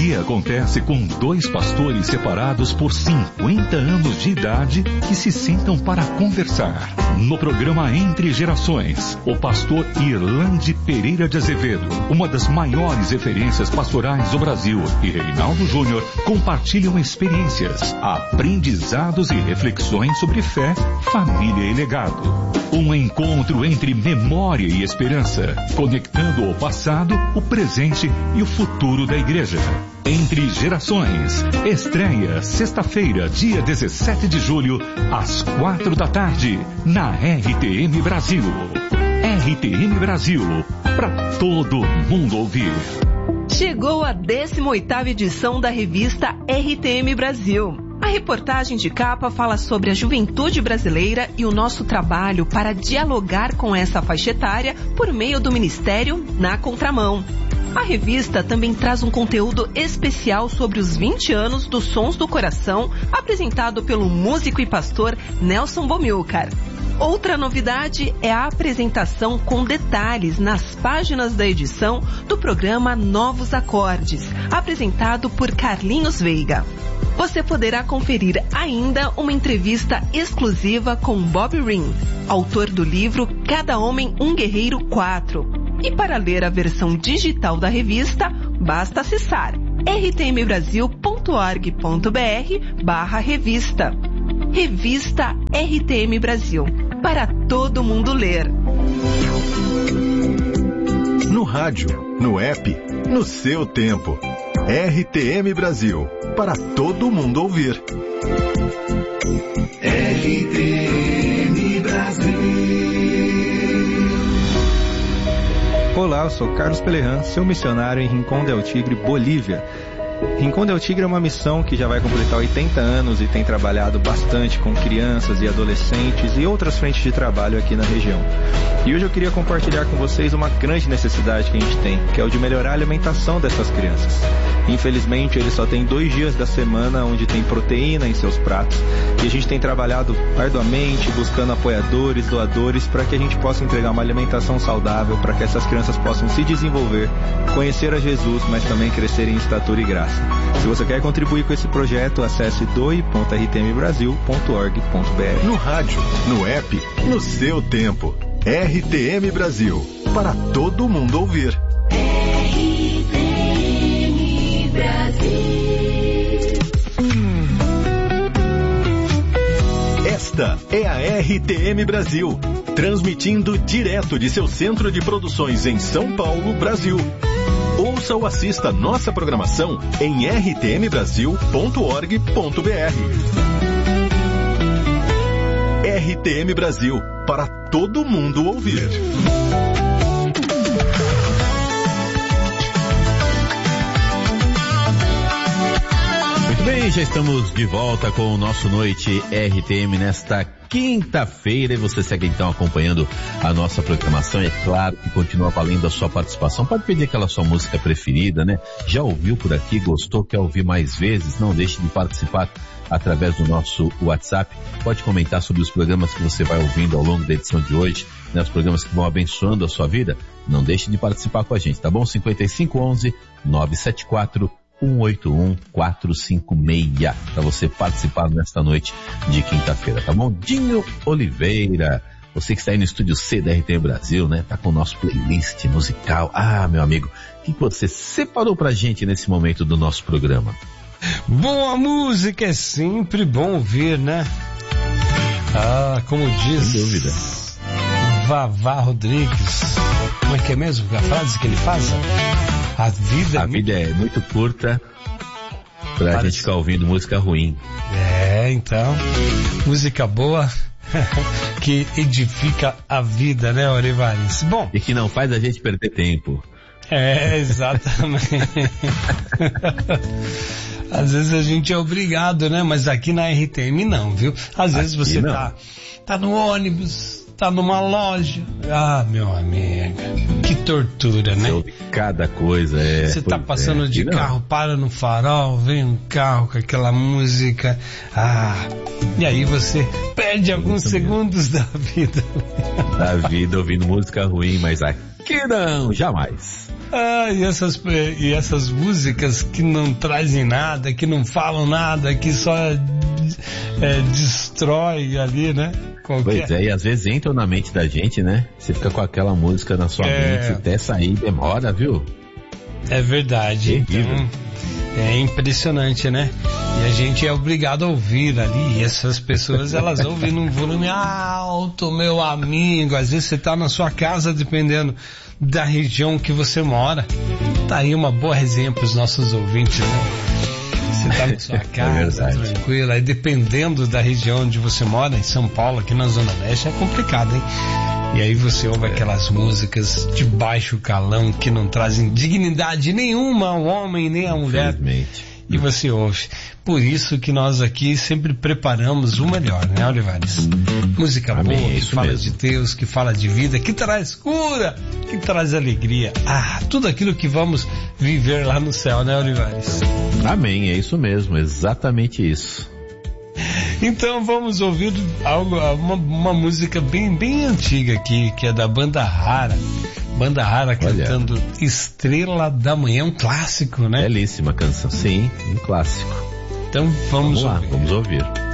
dia acontece com dois pastores separados por 50 anos de idade que se sentam para conversar. No programa Entre Gerações, o pastor Irlande Pereira de Azevedo, uma das maiores referências pastorais do Brasil, e Reinaldo Júnior compartilham experiências, aprendizados e reflexões sobre fé, família e legado. Um encontro entre memória e esperança, conectando o passado, o presente e o futuro da igreja. Entre Gerações, estreia sexta-feira, dia 17 de julho, às 4 da tarde, na RTM Brasil. RTM Brasil, para todo mundo ouvir. Chegou a 18ª edição da revista RTM Brasil. A reportagem de capa fala sobre a juventude brasileira e o nosso trabalho para dialogar com essa faixa etária por meio do Ministério Na Contramão. A revista também traz um conteúdo especial sobre os 20 anos dos Sons do Coração, apresentado pelo músico e pastor Nelson Bomilcar. Outra novidade é a apresentação com detalhes nas páginas da edição do programa Novos Acordes, apresentado por Carlinhos Veiga. Você poderá conferir ainda uma entrevista exclusiva com Bob Ring, autor do livro Cada Homem um Guerreiro 4. E para ler a versão digital da revista, basta acessar rtmbrasil.org.br/revista. Revista RTM Brasil, para todo mundo ler. No rádio, no app, no seu tempo. RTM Brasil, para todo mundo ouvir. RTM Brasil. Olá, eu sou Carlos Pelerran, seu missionário em Rincón del Tigre, Bolívia. Rincón del Tigre é uma missão que já vai completar 80 anos e tem trabalhado bastante com crianças e adolescentes e outras frentes de trabalho aqui na região. E hoje eu queria compartilhar com vocês uma grande necessidade que a gente tem, que é o de melhorar a alimentação dessas crianças. Infelizmente, eles só têm 2 dias da semana onde tem proteína em seus pratos e a gente tem trabalhado arduamente buscando apoiadores, doadores, para que a gente possa entregar uma alimentação saudável, para que essas crianças possam se desenvolver, conhecer a Jesus, mas também crescer em estatura e graça. Se você quer contribuir com esse projeto, acesse doe.rtmbrasil.org.br. No rádio, no app, no seu tempo. RTM Brasil, para todo mundo ouvir. RTM Brasil. Esta é a RTM Brasil, transmitindo direto de seu centro de produções em São Paulo, Brasil. Ouça ou assista nossa programação em rtmbrasil.org.br. RTM Brasil, para todo mundo ouvir. Muito bem, já estamos de volta com o nosso Noite RTM nesta quinta-feira, e você segue então acompanhando a nossa programação. É claro que continua valendo a sua participação. Pode pedir aquela sua música preferida, né? Já ouviu por aqui, gostou, quer ouvir mais vezes? Não deixe de participar através do nosso WhatsApp. Pode comentar sobre os programas que você vai ouvindo ao longo da edição de hoje, né? Os programas que vão abençoando a sua vida. Não deixe de participar com a gente, tá bom? 5511-974 181-456, para você participar nesta noite de quinta-feira, tá bom? Dinho Oliveira, você que está aí no Estúdio C da RTM Brasil, né? Tá com o nosso playlist musical. Ah, meu amigo, o que você separou pra gente nesse momento do nosso programa? Boa música é sempre bom ouvir, né? Ah, como diz... Sem dúvida. Vavá Rodrigues. Como é que é mesmo a frase que ele faz? A vida é muito curta pra gente ficar ouvindo música ruim. É, então, música boa que edifica a vida, né, Orivares? Bom. E que não faz a gente perder tempo. É, exatamente. Às vezes a gente é obrigado, né? Mas aqui na RTM não, viu? Às vezes aqui você tá no ônibus, tá numa loja. Ah, meu amigo, que tortura, né? Cada coisa Você tá passando de carro, para no farol, vem um carro com aquela música. Ah, e aí você perde alguns segundos da vida. Da vida ouvindo música ruim, mas aqui não, jamais. E essas músicas que não trazem nada, que não falam nada, que só destrói ali, né? Pois é, e às vezes entram na mente da gente, né? Você fica com aquela música na sua mente, até sair demora, viu? É verdade. Então, é impressionante, né? E a gente é obrigado a ouvir ali, e essas pessoas, elas ouvem num volume alto, meu amigo. Às vezes você tá na sua casa, dependendo da região que você mora. Tá aí uma boa resenha para os nossos ouvintes, né? Você tá na sua casa, tranquilo, aí dependendo da região onde você mora, em São Paulo, aqui na Zona Leste, é complicado, hein? E aí você ouve aquelas músicas de baixo calão que não trazem dignidade nenhuma ao homem nem à mulher. E você ouve. Por isso que nós aqui sempre preparamos o melhor, né, Olivares? Música boa, que fala de Deus, que fala de vida, que traz cura, que traz alegria. Tudo aquilo que vamos viver lá no céu, né, Olivares? Amém, é isso mesmo, exatamente isso. Então vamos ouvir uma música bem antiga aqui, que é da Banda Rara. Banda Rara cantando Estrela da Manhã, um clássico, né? Belíssima canção, sim, um clássico. Então vamos lá, vamos ouvir.